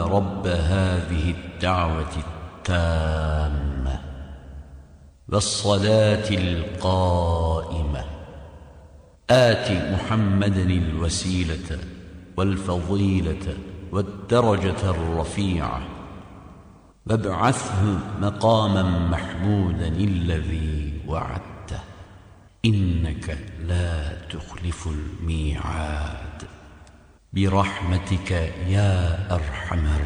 رب هذه الدعوة التامة والصلاة القائمة آت محمدا الوسيلة والفضيلة والدرجة الرفيعة وابعثه مقاما محمودا الذي وعدته إنك لا تخلف الميعاد برحمتك يا أرحم